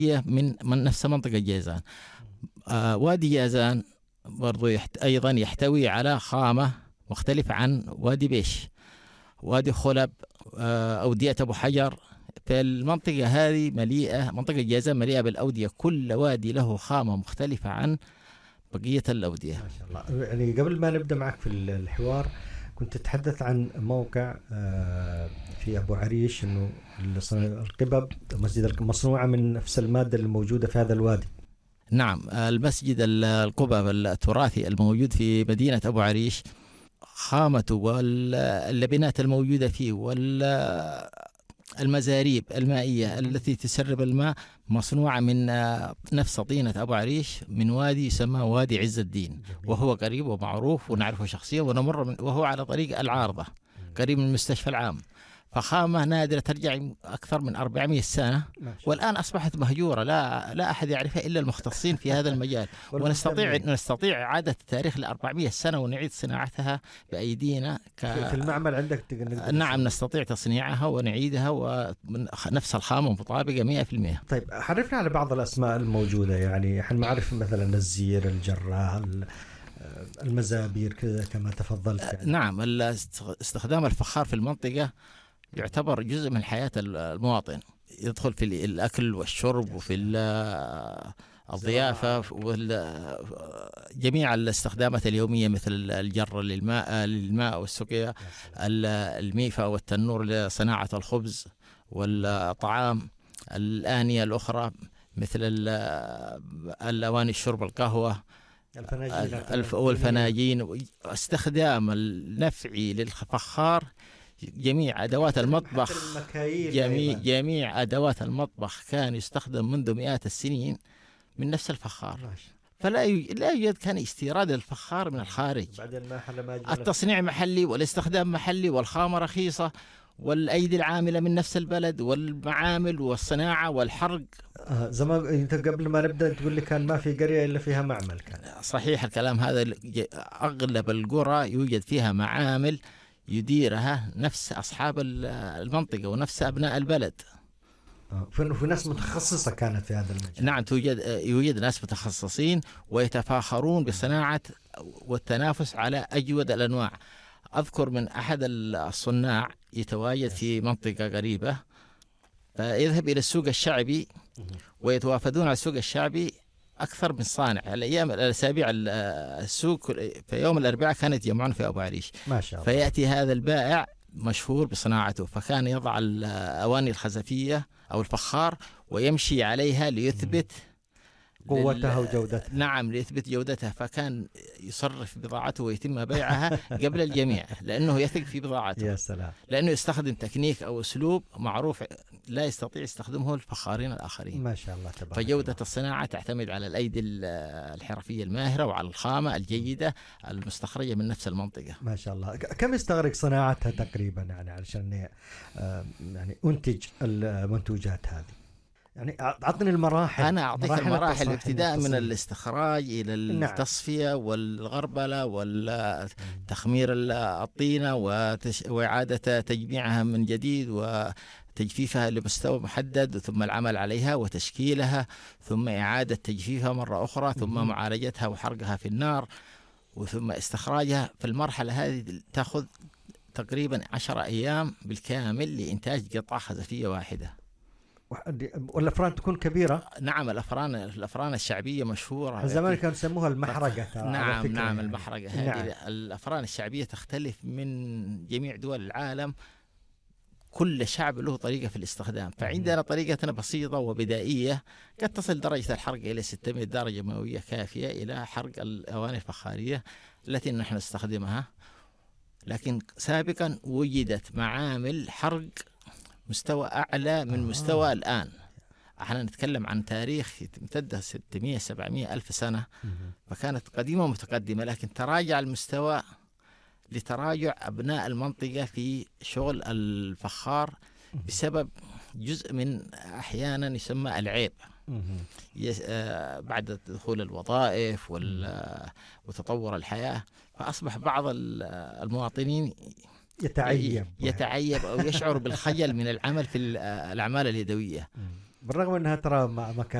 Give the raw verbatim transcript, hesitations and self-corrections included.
هي من من نفس منطقة جيزان. آه وادي جازان برضو يحت أيضا يحتوي على خامة مختلفة عن وادي بيش، وادي خلب، آه أودية أبو حجر. فالمنطقة هذه مليئة، منطقة جازان مليئة بالأودية، كل وادي له خامة مختلفة عن بقية الأودية. ما شاء الله. يعني قبل ما نبدأ معك في الحوار كنت تتحدث عن موقع في أبو عريش إنه القبب مسجد مصنوعة من نفس المادة الموجودة في هذا الوادي. نعم، المسجد القبب التراثي الموجود في مدينة أبو عريش خامته واللبنات الموجودة فيه والمزاريب المائية التي تسرب الماء مصنوعة من نفس طينة أبو عريش من وادي يسمى وادي عز الدين، وهو قريب ومعروف ونعرفه شخصيا ونمر من وهو على طريق العارضة قريب من المستشفى العام. فخامة نادرة ترجع أكثر من أربعمائة سنة، والآن أصبحت مهجورة، لا لا أحد يعرفها إلا المختصين في هذا المجال. ونستطيع نستطيع إعادة التاريخ ل أربعمائة سنة ونعيد صناعتها بأيدينا ك... في المعمل عندك. نعم نستطيع تصنيعها ونعيدها ونفس الخامة مطابقة مئة في المئة. طيب حرفنا على بعض الأسماء الموجودة، يعني احنا نعرف مثلا الزير، الجراح، المزابير كذا كما تفضلت يعني. نعم، استخدام الفخار في المنطقة يعتبر جزء من حياة المواطن، يدخل في الأكل والشرب وفي الضيافة وجميع الاستخدامات اليومية مثل الجر للماء للماء والسقيا، الميفا والتنور لصناعة الخبز والطعام، الآنية الأخرى مثل الأواني الشرب القهوة والفناجين. استخدام النفعي للفخار جميع أدوات المطبخ، جميع, جميع أدوات المطبخ كان يستخدم منذ مئات السنين من نفس الفخار. فلا لا يوجد كان استيراد الفخار من الخارج. التصنيع محلي والاستخدام محلي والخامة رخيصة والأيدي العاملة من نفس البلد والمعامل والصناعة والحرق. آه زمان أنت قبل ما نبدأ تقول لي كان ما في قرية إلا فيها معمل. كان صحيح الكلام هذا، أغلب القرى يوجد فيها معامل يديرها نفس أصحاب المنطقة ونفس أبناء البلد. في ناس متخصصة كانت في هذا المجال. نعم، توجد يوجد ناس متخصصين ويتفاخرون بصناعة والتنافس على أجود الأنواع. أذكر من أحد الصناع يتواجد في منطقة قريبة، فيذهب إلى السوق الشعبي ويتوافدون على السوق الشعبي أكثر من صانع. الأيام الأسابيع السوق في يوم الأربعاء كانت يجمعون في أبو عريش، ما شاء الله. فيأتي هذا البائع مشهور بصناعته، فكان يضع الأواني الخزفية أو الفخار ويمشي عليها ليثبت قوتها وجودتها. نعم، ليثبت جودتها، فكان يصرف بضاعته ويتم بيعها قبل الجميع لأنه يثق في بضاعته. يا سلام. لأنه يستخدم تكنيك أو أسلوب معروف لا يستطيع يستخدمه الفخارين الآخرين. ما شاء الله تبارك. فجودة الصناعة تعتمد على الأيدي الحرفية الماهرة وعلى الخامة الجيدة المستخرجة من نفس المنطقة. ما شاء الله. كم يستغرق صناعتها تقريبا يعني علشان يعني أنتج المنتوجات هذه؟ يعني أعطني المراحل. أنا أعطيك المراحل ابتداء من الاستخراج إلى التصفية والغربلة والتخمير الطينة وإعادة تجميعها من جديد وتجفيفها لمستوى محدد، ثم العمل عليها وتشكيلها، ثم إعادة تجفيفها مرة أخرى، ثم معالجتها وحرقها في النار، وثم استخراجها. في المرحلة هذه تأخذ تقريبا عشر أيام بالكامل لإنتاج قطعة خزفية واحدة. والأفران تكون كبيرة. نعم، الأفران الأفران الشعبية مشهورة. زمان كانوا يسموها المحرقة. نعم نعم يعني. المحرقة هذه نعم. الأفران الشعبية تختلف من جميع دول العالم، كل شعب له طريقة في الاستخدام. فعندنا طريقتنا بسيطة وبدائية، قد تصل درجة الحرق إلى ستمائة درجة مئوية كافية إلى حرق الأواني الفخارية التي نحن نستخدمها. لكن سابقا وجدت معامل حرق مستوى أعلى من مستوى آه. الآن. احنا نتكلم عن تاريخ يمتد ستمائة سبعمائة ألف سنة، فكانت قديمة متقدمة، لكن تراجع المستوى لتراجع أبناء المنطقة في شغل الفخار بسبب جزء من أحيانا يسمى العيب بعد دخول الوظائف وتطور الحياة. فأصبح بعض المواطنين يتعيب يتعيب أو يشعر بالخجل من العمل في الأعمال اليدوية، بالرغم انها ترى ما كانت